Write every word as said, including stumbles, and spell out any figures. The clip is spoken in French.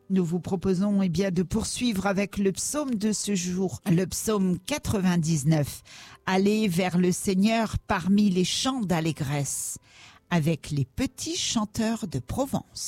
Nous vous proposons eh bien, de poursuivre avec le psaume de ce jour, le psaume quatre-vingt-dix-neuf. Allez vers le Seigneur parmi les chants d'allégresse, avec les petits chanteurs de Provence.